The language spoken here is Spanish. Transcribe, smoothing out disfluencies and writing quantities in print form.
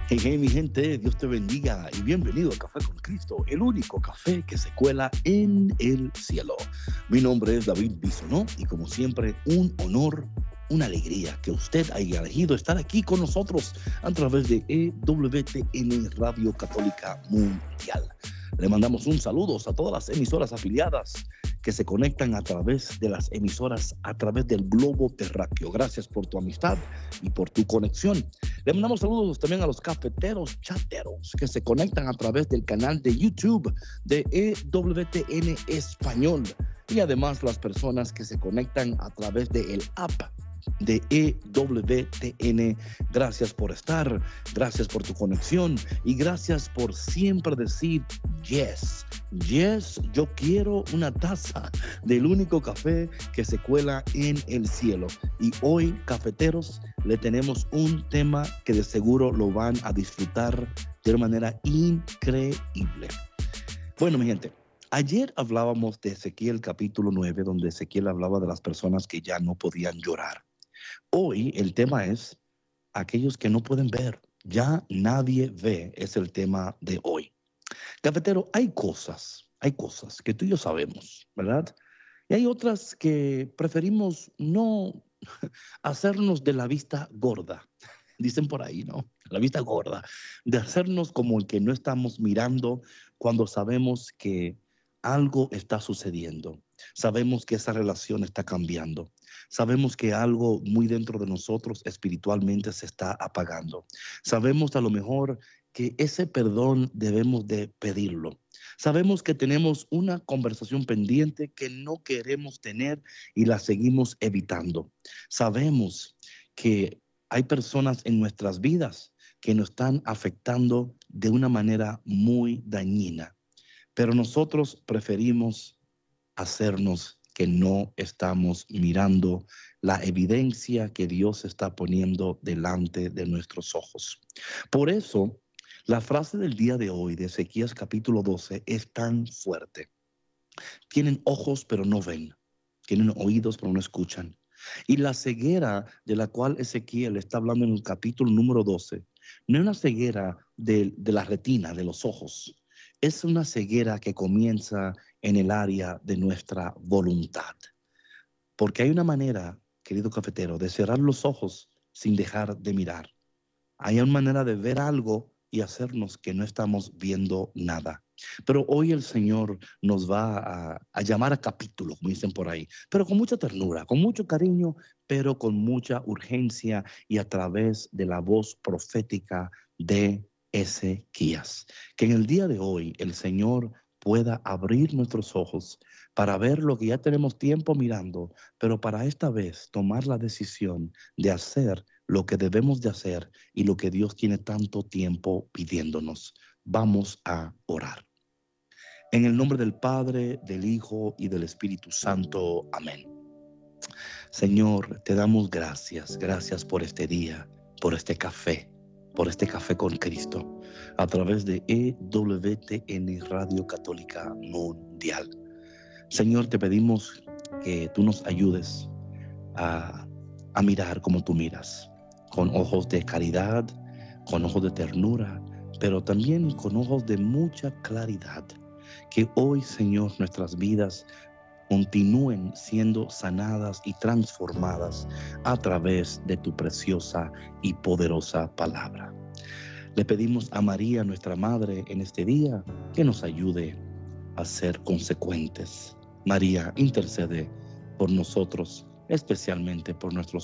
Hey, hey, mi gente, Dios te bendiga y bienvenido a Café con Cristo, el único café que se cuela en el cielo. Mi nombre es David Bisonó y como siempre, un honor, una alegría que usted haya elegido estar aquí con nosotros a través de EWTN Radio Católica Mundial. Le mandamos un saludo a todas las emisoras afiliadas que se conectan a través de las emisoras a través del globo terráqueo. Gracias por tu amistad y por tu conexión. Le mandamos saludos también a los cafeteros chateros que se conectan a través del canal de YouTube de EWTN Español y además las personas que se conectan a través del app de EWTN. Gracias por estar, gracias por tu conexión y gracias por siempre decir yes. Yes, yo quiero una taza del único café que se cuela en el cielo. Y hoy, cafeteros, le tenemos un tema que de seguro lo van a disfrutar de una manera increíble. Bueno, mi gente, ayer hablábamos de Ezequiel capítulo 9, donde Ezequiel hablaba de las personas que ya no podían llorar. Hoy el tema es aquellos que no pueden ver. Ya nadie ve, es el tema de hoy. Cafetero, hay cosas que tú y yo sabemos, ¿verdad? Y hay otras que preferimos no hacernos de la vista gorda. Dicen por ahí, ¿no? La vista gorda. De hacernos como el que no estamos mirando cuando sabemos que algo está sucediendo. Sabemos que esa relación está cambiando. Sabemos que algo muy dentro de nosotros espiritualmente se está apagando. Sabemos a lo mejor que ese perdón debemos de pedirlo. Sabemos que tenemos una conversación pendiente que no queremos tener y la seguimos evitando. Sabemos que hay personas en nuestras vidas que nos están afectando de una manera muy dañina, pero nosotros preferimos hacernos que no estamos mirando la evidencia que Dios está poniendo delante de nuestros ojos. Por eso, la frase del día de hoy de Ezequías capítulo 12 es tan fuerte. Tienen ojos pero no ven, tienen oídos pero no escuchan. Y la ceguera de la cual Ezequiel está hablando en el capítulo número 12, no es una ceguera de la retina, de los ojos, es una ceguera que comienza en el área de nuestra voluntad. Porque hay una manera, querido cafetero, de cerrar los ojos sin dejar de mirar. Hay una manera de ver algo y hacernos que no estamos viendo nada. Pero hoy el Señor nos va a llamar a capítulo, como dicen por ahí, pero con mucha ternura, con mucho cariño, pero con mucha urgencia y a través de la voz profética de Ezequías. Que en el día de hoy el Señor pueda abrir nuestros ojos para ver lo que ya tenemos tiempo mirando, pero para esta vez tomar la decisión de hacer lo que debemos de hacer y lo que Dios tiene tanto tiempo pidiéndonos. Vamos a orar. En el nombre del Padre, del Hijo y del Espíritu Santo. Amén. Señor, te damos gracias. Gracias por este día, por este café con Cristo, a través de EWTN Radio Católica Mundial. Señor, te pedimos que tú nos ayudes a, a mirar como tú miras, con ojos de caridad, con ojos de ternura, pero también con ojos de mucha claridad. Que hoy, Señor, nuestras vidas continúen siendo sanadas y transformadas a través de tu preciosa y poderosa palabra. Le pedimos a María, nuestra Madre, en este día, que nos ayude a ser consecuentes. María, intercede por nosotros, especialmente por nuestros